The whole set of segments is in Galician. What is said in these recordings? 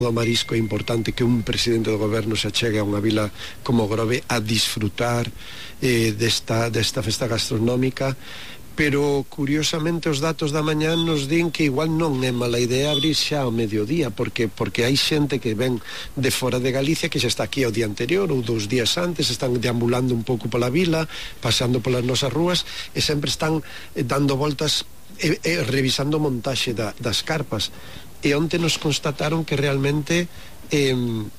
do marisco é importante que un presidente do goberno se achegue a unha vila como Grove a disfrutar desta festa gastronómica, pero curiosamente os datos da mañá nos din que igual non é mala idea abrir xa ao mediodía, porque hai xente que ven de fora de Galicia que xa está aquí ao día anterior ou 2 días antes, están deambulando un pouco pola vila, pasando polas nosas rúas e sempre están dando voltas revisando o montaxe das carpas. E onte nos constataron que realmente que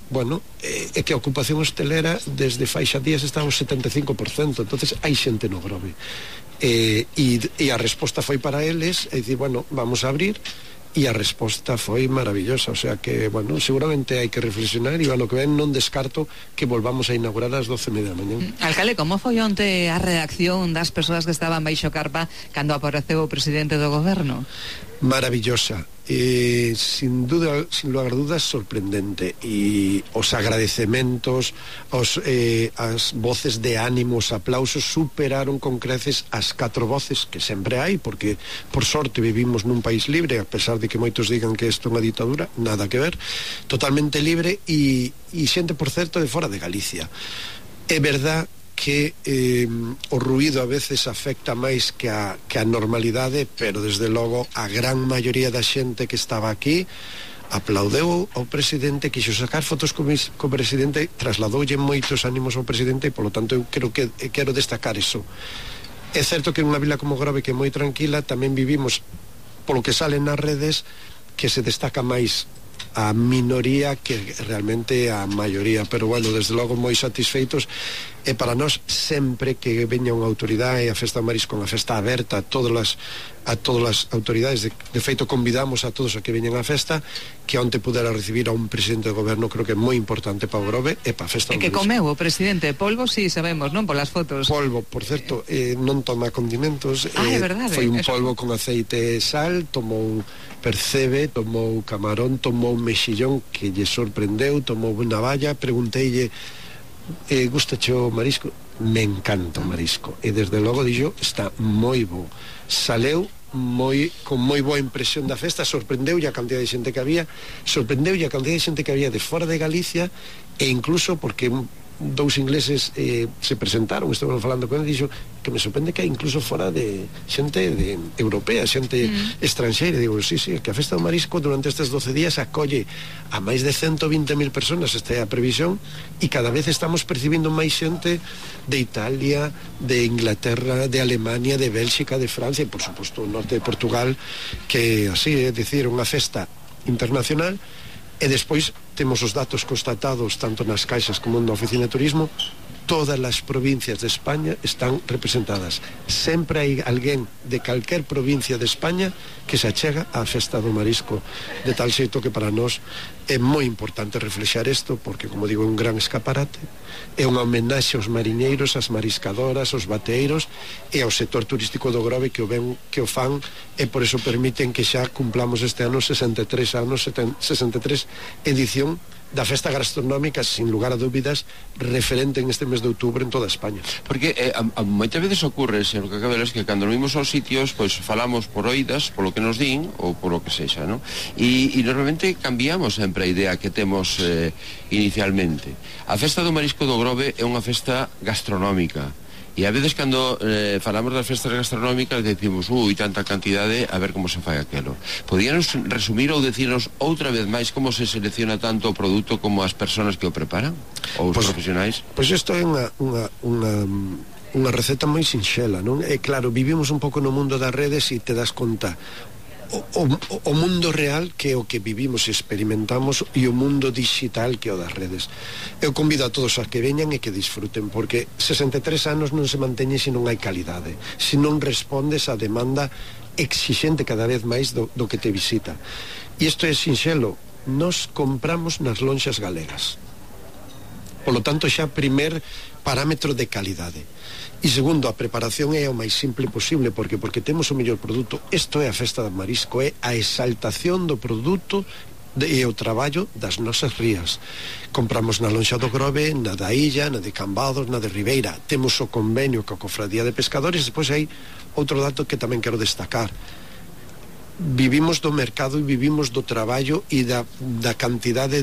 a ocupación hostelera desde fai xa días está ao 75%, entonces hai xente no Grove e a resposta foi para eles, é dicir, vamos a abrir, e a resposta foi maravillosa, o sea que, seguramente hai que reflexionar e ano que ven non descarto que volvamos a inaugurar ás 12:30 da mañá. Alcalde, como foi onte a reacción das persoas que estaban baixo carpa cando apareceu o presidente do goberno? Maravillosa, sin lugar a dudas sorprendente, e os agradecementos, as voces de ánimo, os aplausos superaron con creces as 4 voces que sempre hai, porque por sorte vivimos nun país libre, a pesar de que moitos digan que isto é unha ditadura, nada que ver, totalmente libre, e xente, por certo, de fora de Galicia. É verdad que o ruído a veces afecta máis que a normalidade, pero desde logo a gran maioría da xente que estaba aquí aplaudeu ao presidente, quixo sacar fotos co presidente, trasladoulle moitos ánimos ao presidente, e polo tanto eu quero destacar iso. É certo que en unha vila como Grove, que é moi tranquila, tamén vivimos, polo que sale nas redes, que se destaca máis a minoría que realmente a maioría, pero desde logo moi satisfeitos, e para nós sempre que veña unha autoridade, a Festa do Marisco, unha festa aberta a todas as autoridades, de feito convidamos a todos a que veñan á festa, que onte pudera recibir a un presidente do goberno, creo que é moi importante para o Grove e para a Festa do Marisco. E que comeu o presidente, polvo si sabemos, non, polas fotos. Polvo, por certo, non toma condimentos, é verdade, foi un polvo con aceite e sal, tomou percebe, tomou camarón, tomou mexillón que lle sorprendeu, tomou unha valla, pregunteille gustache o marisco? Me encanta o marisco, e desde logo dixo, está moi bo, saleu con moi boa impresión da festa, sorprendeulle a cantidad de xente que había, de fora de Galicia, e incluso porque dous ingleses se presentaron, estaban falando con ele, dixo que me sorprende que hai incluso fora de xente europea, xente estranxeira. Digo, sí, que a Festa do Marisco durante estes 12 días acolle a máis de 120.000 personas, esta é a previsión, e cada vez estamos percibindo máis xente de Italia, de Inglaterra, de Alemania, de Bélxica, de Francia, e por suposto o norte de Portugal, que así é dicir, unha festa internacional. E despois temos os datos constatados tanto nas caixas como na oficina de turismo, todas as provincias de España están representadas. Sempre hai alguén de calquer provincia de España que se achega á Festa do Marisco, de tal xeito que para nós é moi importante reflexar isto, porque, como digo, é un gran escaparate, é unha homenaxe aos mariñeiros, ás mariscadoras, aos bateeiros e ao sector turístico do Grove que o fan, e por eso permiten que xa cumplamos este ano 63 edición da festa gastronómica, sin lugar a dúbidas, referente en este mes de outubro en toda España. Porque moitas veces ocorre, señor Cacabelas, que cando nos vimos aos sitios, pois falamos por oídas, polo que nos din, ou polo que sexa, non? E normalmente cambiamos sempre a idea que temos inicialmente. A Festa do Marisco do Grove é unha festa gastronómica, e a veces cando falamos das festas gastronómicas decimos, tanta cantidade, a ver como se fai aquelo. Podíanos resumir ou decirnos outra vez máis como se selecciona tanto o produto como as persoas que o preparan? Ou os profesionais? Pois isto é unha receta moi sinxela, non? É claro, vivimos un pouco no mundo das redes e te das conta o mundo real, que é o que vivimos e experimentamos, e o mundo digital, que é o das redes. Eu convido a todos a que veñan e que disfruten, porque 63 anos non se manteñe se non hai calidade, se non respondes á demanda exixente cada vez máis do que te visita. E isto é sinxelo, nos compramos nas lonxas galegas, polo tanto xa primer parámetro de calidade. E segundo, a preparación é o máis simple posible, porque temos o mellor produto. Isto é a Festa do Marisco, é a exaltación do produto e o traballo das nosas rías. Compramos na lonxa do Grove, na da Illa, na de Cambados, na de Ribeira. Temos o convenio coa Cofradía de Pescadores. Despois hai outro dato que tamén quero destacar. vivimos do mercado e vivimos do traballo e da cantidade